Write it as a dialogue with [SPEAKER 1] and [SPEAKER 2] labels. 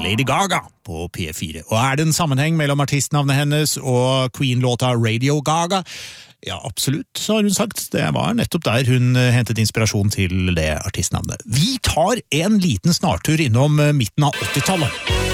[SPEAKER 1] Lady Gaga på P4. Og det en sammenheng mellom artistnavnet hennes og Queen-låta Radio Gaga? Ja, absolutt, så har hun sagt. Det var nettopp der hun hentet inspirasjon til det artistnavnet. Vi tar en liten snartur innom midten av 80-tallet.